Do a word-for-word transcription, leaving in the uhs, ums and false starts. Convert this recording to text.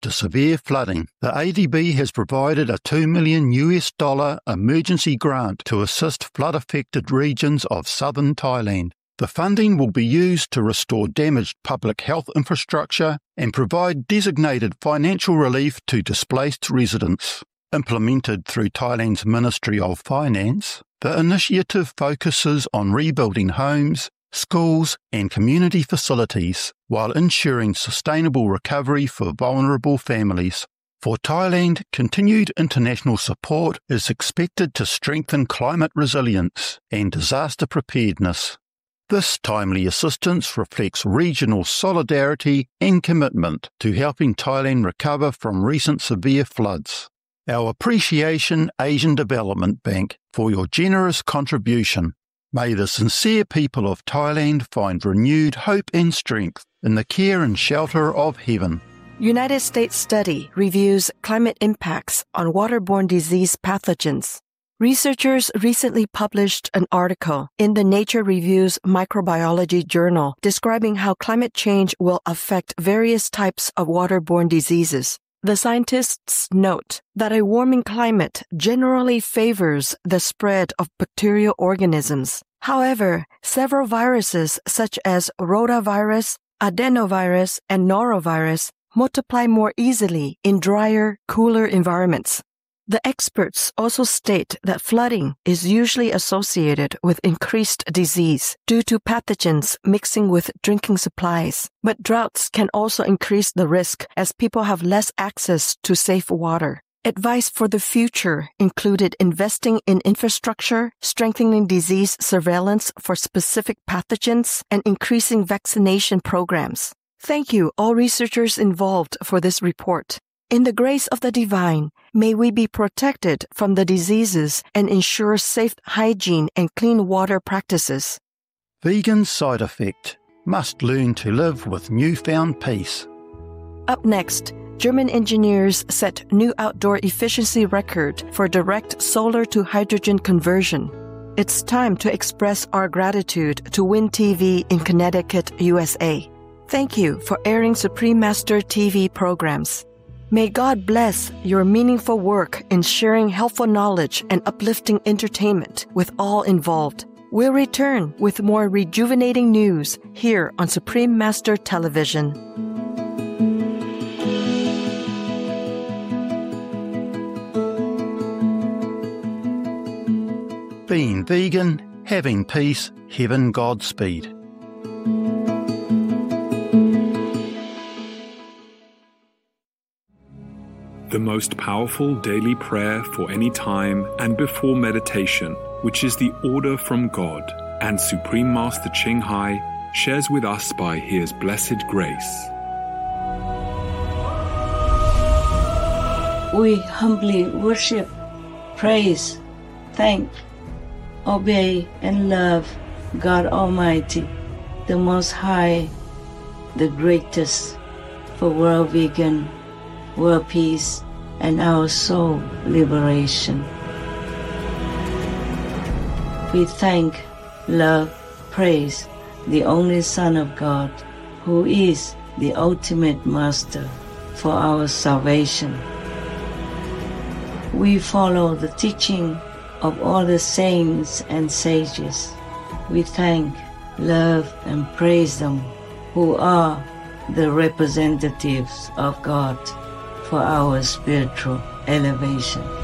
to severe flooding, the A D B has provided a two million US dollar emergency grant to assist flood-affected regions of southern Thailand. The funding will be used to restore damaged public health infrastructure and provide designated financial relief to displaced residents. Implemented through Thailand's Ministry of Finance, the initiative focuses on rebuilding homes, schools and community facilities while ensuring sustainable recovery for vulnerable families. For Thailand, continued international support is expected to strengthen climate resilience and disaster preparedness. This timely assistance reflects regional solidarity and commitment to helping Thailand recover from recent severe floods. Our appreciation, Asian Development Bank, for your generous contribution. May the sincere people of Thailand find renewed hope and strength in the care and shelter of heaven. United States study reviews climate impacts on waterborne disease pathogens. Researchers recently published an article in the Nature Reviews Microbiology Journal describing how climate change will affect various types of waterborne diseases. The scientists note that a warming climate generally favors the spread of bacterial organisms. However, several viruses such as rotavirus, adenovirus, and norovirus multiply more easily in drier, cooler environments. The experts also state that flooding is usually associated with increased disease due to pathogens mixing with drinking supplies, but droughts can also increase the risk as people have less access to safe water. Advice for the future included investing in infrastructure, strengthening disease surveillance for specific pathogens, and increasing vaccination programs. Thank you, all researchers involved, for this report. In the grace of the divine, may we be protected from the diseases and ensure safe hygiene and clean water practices. Vegan side effect. Must learn to live with newfound peace. Up next, German engineers set new outdoor efficiency record for direct solar to hydrogen conversion. It's time to express our gratitude to Wind T V in Connecticut, U S A. Thank you for airing Supreme Master T V programs. May God bless your meaningful work in sharing helpful knowledge and uplifting entertainment with all involved. We'll return with more rejuvenating news here on Supreme Master Television. Being vegan, having peace, heaven Godspeed. The most powerful daily prayer for any time and before meditation, which is the order from God, and Supreme Master Ching Hai shares with us by His blessed grace. We humbly worship, praise, thank, obey, and love God Almighty, the Most High, the greatest, for world vegan, world peace, and our soul liberation. We thank, love, praise the only Son of God, who is the ultimate Master for our salvation. We follow the teaching of all the saints and sages. We thank, love, and praise them, who are the representatives of God for our spiritual elevation.